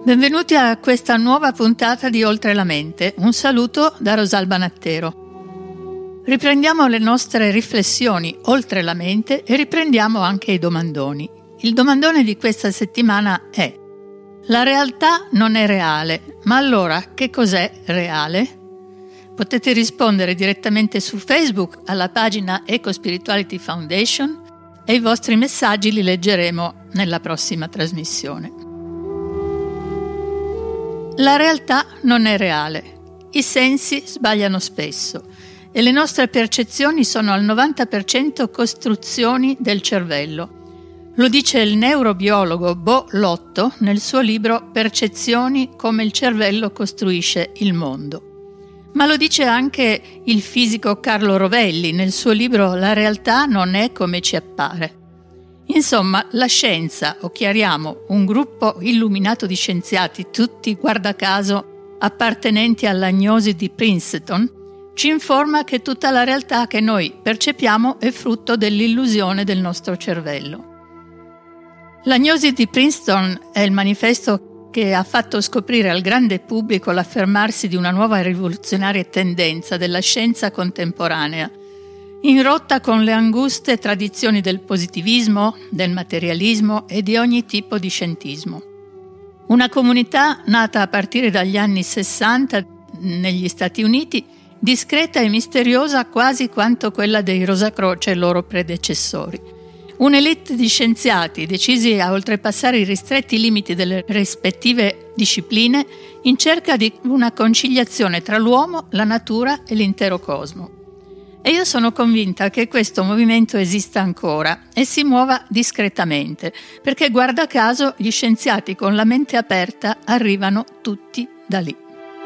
Benvenuti a questa nuova puntata di Oltre la mente. Un saluto da Rosalba Nattero. Riprendiamo le nostre riflessioni oltre la mente e riprendiamo anche i domandoni. Il domandone di questa settimana è: la realtà non è reale, ma allora che cos'è reale? Potete rispondere direttamente su Facebook alla pagina Eco Spirituality Foundation e i vostri messaggi li leggeremo nella prossima trasmissione. La realtà non è reale. I sensi sbagliano spesso e le nostre percezioni sono al 90% costruzioni del cervello. Lo dice il neurobiologo Bo Lotto nel suo libro Percezioni, come il cervello costruisce il mondo. Ma lo dice anche il fisico Carlo Rovelli nel suo libro La realtà non è come ci appare. Insomma, la scienza, o chiariamo un gruppo illuminato di scienziati, tutti guarda caso appartenenti all'agnosi di Princeton, ci informa che tutta la realtà che noi percepiamo è frutto dell'illusione del nostro cervello. L'agnosi di Princeton è il manifesto che ha fatto scoprire al grande pubblico l'affermarsi di una nuova e rivoluzionaria tendenza della scienza contemporanea, in rotta con le anguste tradizioni del positivismo, del materialismo e di ogni tipo di scientismo. Una comunità nata a partire dagli anni 60 negli Stati Uniti, discreta e misteriosa quasi quanto quella dei Rosacroce e loro predecessori. Un'elite di scienziati decisi a oltrepassare i ristretti limiti delle rispettive discipline in cerca di una conciliazione tra l'uomo, la natura e l'intero cosmo. E io sono convinta che questo movimento esista ancora e si muova discretamente, perché guarda caso gli scienziati con la mente aperta arrivano tutti da lì.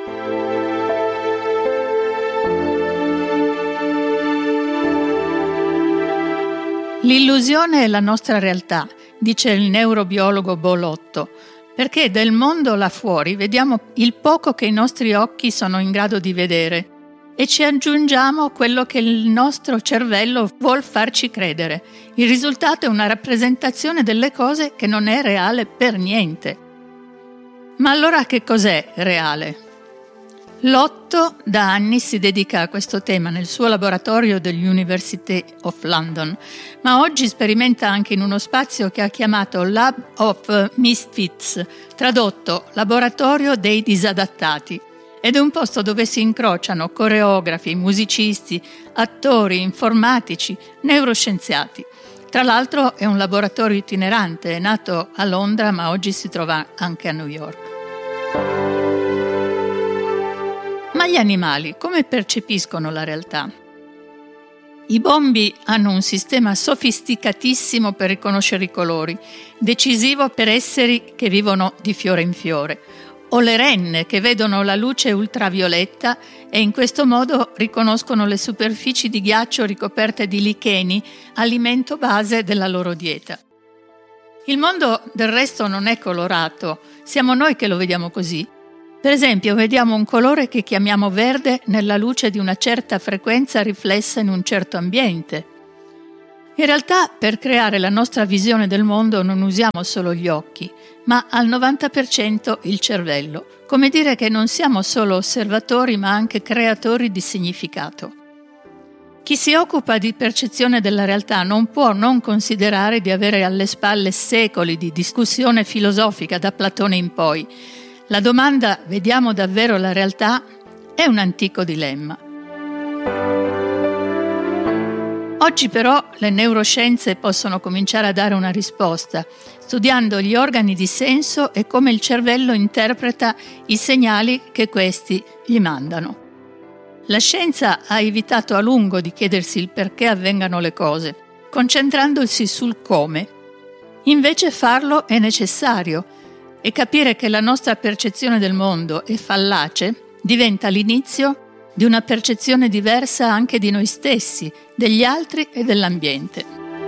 L'illusione è la nostra realtà, dice il neurobiologo Bo Lotto, perché del mondo là fuori vediamo il poco che i nostri occhi sono in grado di vedere e ci aggiungiamo quello che il nostro cervello vuol farci credere. Il risultato è una rappresentazione delle cose che non è reale per niente. Ma allora che cos'è reale? Lotto da anni si dedica a questo tema nel suo laboratorio dell'University of London, ma oggi sperimenta anche in uno spazio che ha chiamato Lab of Misfits, tradotto Laboratorio dei Disadattati. Ed è un posto dove si incrociano coreografi, musicisti, attori, informatici, neuroscienziati. Tra l'altro è un laboratorio itinerante, è nato a Londra ma oggi si trova anche a New York. Ma gli animali come percepiscono la realtà? I bombi hanno un sistema sofisticatissimo per riconoscere i colori, decisivo per esseri che vivono di fiore in fiore, o le renne che vedono la luce ultravioletta e in questo modo riconoscono le superfici di ghiaccio ricoperte di licheni, alimento base della loro dieta. Il mondo del resto non è colorato, siamo noi che lo vediamo così. Per esempio, vediamo un colore che chiamiamo verde nella luce di una certa frequenza riflessa in un certo ambiente. In realtà, per creare la nostra visione del mondo non usiamo solo gli occhi, ma al 90% il cervello, come dire che non siamo solo osservatori ma anche creatori di significato. Chi si occupa di percezione della realtà non può non considerare di avere alle spalle secoli di discussione filosofica da Platone in poi. La domanda «vediamo davvero la realtà?» è un antico dilemma. Oggi però le neuroscienze possono cominciare a dare una risposta, studiando gli organi di senso e come il cervello interpreta i segnali che questi gli mandano. La scienza ha evitato a lungo di chiedersi il perché avvengano le cose, concentrandosi sul come. Invece farlo è necessario e capire che la nostra percezione del mondo è fallace diventa l'inizio di una percezione diversa anche di noi stessi, degli altri e dell'ambiente.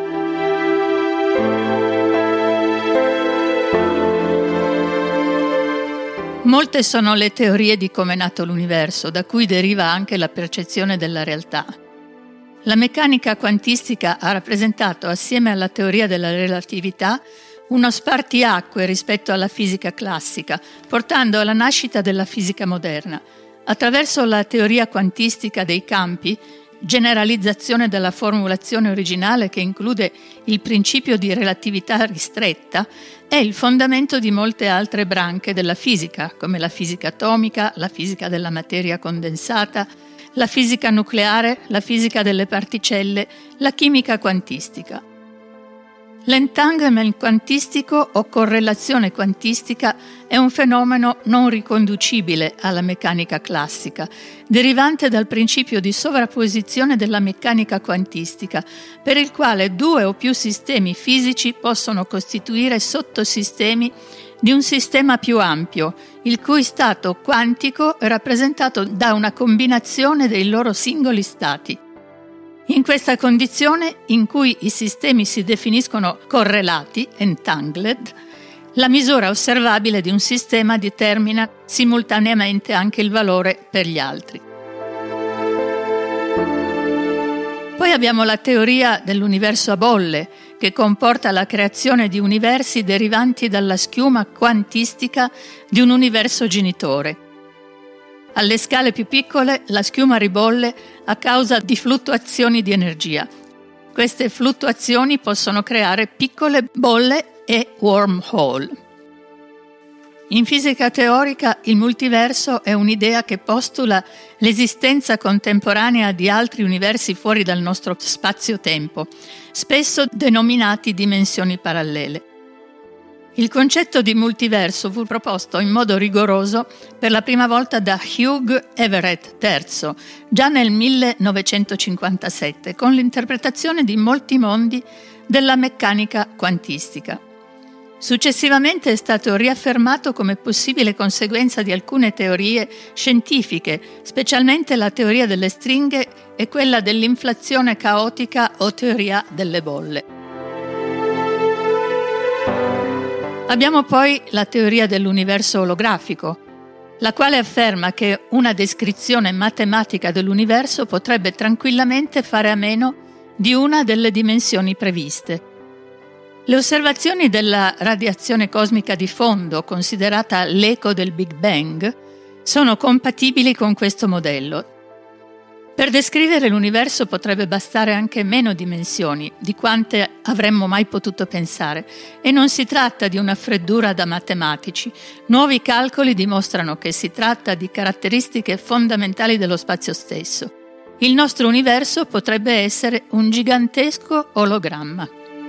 Molte sono le teorie di come è nato l'universo, da cui deriva anche la percezione della realtà. La meccanica quantistica ha rappresentato, assieme alla teoria della relatività, uno spartiacque rispetto alla fisica classica, portando alla nascita della fisica moderna. Attraverso la teoria quantistica dei campi, generalizzazione della formulazione originale che include il principio di relatività ristretta, è il fondamento di molte altre branche della fisica, come la fisica atomica, la fisica della materia condensata, la fisica nucleare, la fisica delle particelle, la chimica quantistica. L'entanglement quantistico o correlazione quantistica è un fenomeno non riconducibile alla meccanica classica, derivante dal principio di sovrapposizione della meccanica quantistica, per il quale due o più sistemi fisici possono costituire sottosistemi di un sistema più ampio, il cui stato quantico è rappresentato da una combinazione dei loro singoli stati. In questa condizione, in cui i sistemi si definiscono correlati, entangled, la misura osservabile di un sistema determina simultaneamente anche il valore per gli altri. Poi abbiamo la teoria dell'universo a bolle, che comporta la creazione di universi derivanti dalla schiuma quantistica di un universo genitore. Alle scale più piccole la schiuma ribolle a causa di fluttuazioni di energia. Queste fluttuazioni possono creare piccole bolle e wormhole. In fisica teorica il multiverso è un'idea che postula l'esistenza contemporanea di altri universi fuori dal nostro spazio-tempo, spesso denominati dimensioni parallele. Il concetto di multiverso fu proposto in modo rigoroso per la prima volta da Hugh Everett III, già nel 1957, con l'interpretazione di molti mondi della meccanica quantistica. Successivamente è stato riaffermato come possibile conseguenza di alcune teorie scientifiche, specialmente la teoria delle stringhe e quella dell'inflazione caotica o teoria delle bolle. Abbiamo poi la teoria dell'universo olografico, la quale afferma che una descrizione matematica dell'universo potrebbe tranquillamente fare a meno di una delle dimensioni previste. Le osservazioni della radiazione cosmica di fondo, considerata l'eco del Big Bang, sono compatibili con questo modello. Per descrivere l'universo potrebbe bastare anche meno dimensioni di quante avremmo mai potuto pensare, e non si tratta di una freddura da matematici. Nuovi calcoli dimostrano che si tratta di caratteristiche fondamentali dello spazio stesso. Il nostro universo potrebbe essere un gigantesco ologramma.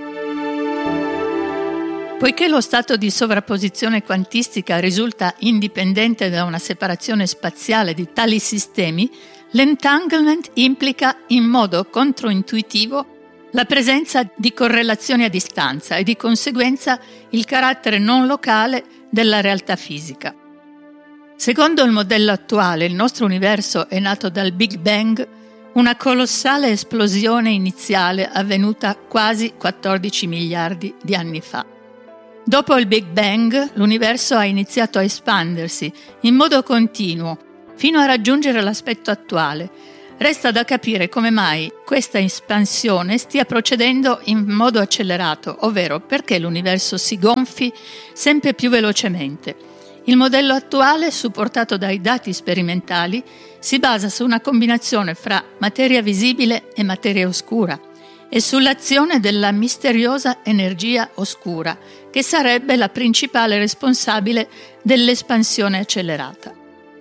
Poiché lo stato di sovrapposizione quantistica risulta indipendente da una separazione spaziale di tali sistemi, l'entanglement implica in modo controintuitivo la presenza di correlazioni a distanza e di conseguenza il carattere non locale della realtà fisica. Secondo il modello attuale, il nostro universo è nato dal Big Bang, una colossale esplosione iniziale avvenuta quasi 14 miliardi di anni fa. Dopo il Big Bang, l'universo ha iniziato a espandersi in modo continuo fino a raggiungere l'aspetto attuale. Resta da capire come mai questa espansione stia procedendo in modo accelerato, ovvero perché l'universo si gonfi sempre più velocemente. Il modello attuale, supportato dai dati sperimentali, si basa su una combinazione fra materia visibile e materia oscura e sull'azione della misteriosa energia oscura, che sarebbe la principale responsabile dell'espansione accelerata.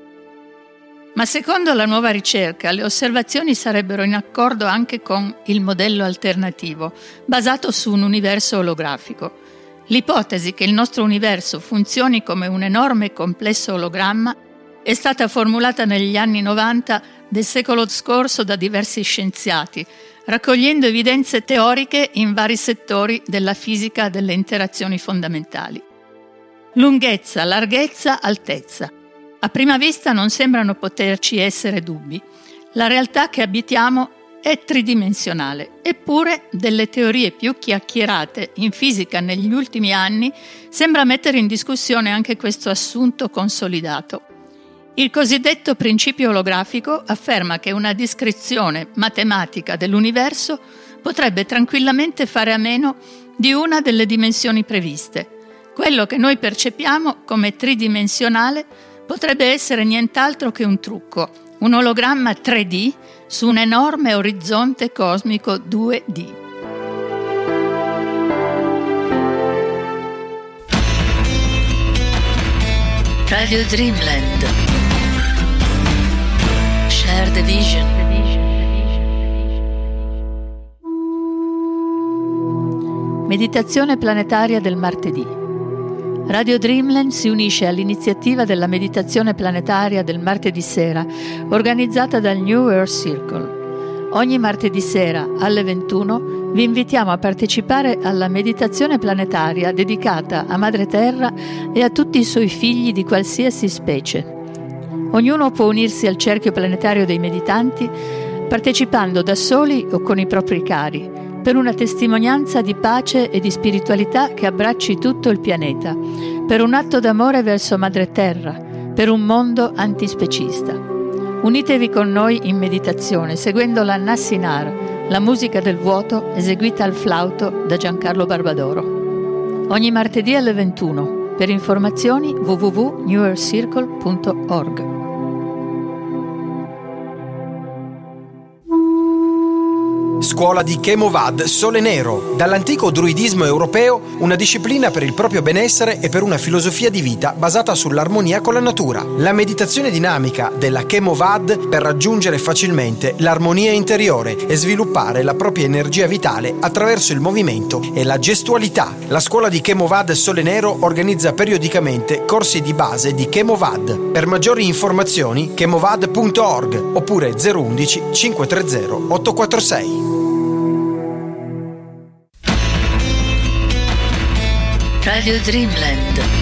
Ma secondo la nuova ricerca, le osservazioni sarebbero in accordo anche con il modello alternativo, basato su un universo olografico. L'ipotesi che il nostro universo funzioni come un enorme complesso ologramma è stata formulata negli anni 90 del secolo scorso da diversi scienziati, raccogliendo evidenze teoriche in vari settori della fisica delle interazioni fondamentali. Lunghezza, larghezza, altezza. A prima vista non sembrano poterci essere dubbi. La realtà che abitiamo è tridimensionale, eppure delle teorie più chiacchierate in fisica negli ultimi anni sembra mettere in discussione anche questo assunto consolidato. Il cosiddetto principio olografico afferma che una descrizione matematica dell'universo potrebbe tranquillamente fare a meno di una delle dimensioni previste. Quello che noi percepiamo come tridimensionale potrebbe essere nient'altro che un trucco, un ologramma 3D su un enorme orizzonte cosmico 2D. Radio Dreamland. Share the vision. Meditazione planetaria del martedì. Radio Dreamland si unisce all'iniziativa della meditazione planetaria del martedì sera, organizzata dal New Earth Circle. Ogni martedì sera alle 21 vi invitiamo a partecipare alla meditazione planetaria dedicata a Madre Terra e a tutti i suoi figli di qualsiasi specie. Ognuno può unirsi al cerchio planetario dei meditanti partecipando da soli o con i propri cari, per una testimonianza di pace e di spiritualità che abbracci tutto il pianeta, per un atto d'amore verso Madre Terra, per un mondo antispecista. Unitevi con noi in meditazione seguendo la Nassinar, la musica del vuoto eseguita al flauto da Giancarlo Barbadoro. Ogni martedì alle 21. Per informazioni www.newearthcircle.org. Scuola di Chemovad Sole Nero, dall'antico druidismo europeo, una disciplina per il proprio benessere e per una filosofia di vita basata sull'armonia con la natura. La meditazione dinamica della Chemovad per raggiungere facilmente l'armonia interiore e sviluppare la propria energia vitale attraverso il movimento e la gestualità. La scuola di Chemovad Sole Nero organizza periodicamente corsi di base di Chemovad. Per maggiori informazioni chemovad.org oppure 011 530 846. Radio Dreamland.